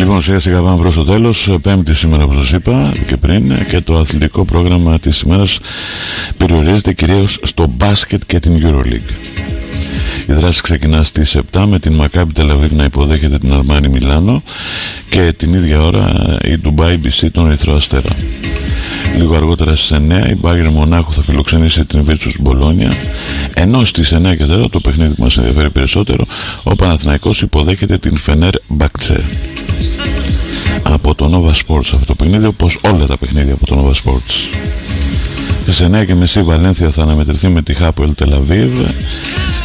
Λοιπόν, σιγά σιγά πάμε προς το τέλος. Πέμπτη σήμερα, όπως σας είπα και πριν, και το αθλητικό πρόγραμμα της ημέρας περιορίζεται κυρίως στο μπάσκετ και την EuroLeague. Η δράση ξεκινά στις 7 με την Μακάμπι Τελαβίβ να υποδέχεται την Αρμάνι Μιλάνο και την ίδια ώρα η Ντουμπάι BC τον Ερυθρό Αστέρα. Λίγο αργότερα στις 9 η Μπάγερν Μονάχου θα φιλοξενήσει την Βίρτους Μπολόνια, ενώ στις 9 και 4 το παιχνίδι που μας ενδιαφέρει περισσότερο, ο Παναθηναϊκός υποδέχεται την Φενέρ Μπακτσέ από το Nova Sports αυτό το παιχνίδι, όπως όλα τα παιχνίδια από το Nova Sports. Στις 9:30 η Βαλένθια θα αναμετρηθεί με τη Χάποελ Τελαβίβ